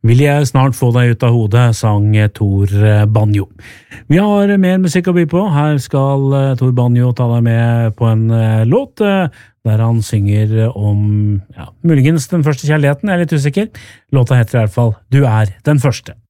Vil jeg snart få deg ut av hodet, sang Tor Banjo. Vi har mer musikk å by på. Her skal Tor Banjo ta deg med på en låt der han synger om, muligens den første kjærligheten, jeg er litt usikker. Låta heter i hvert fall Du er den første.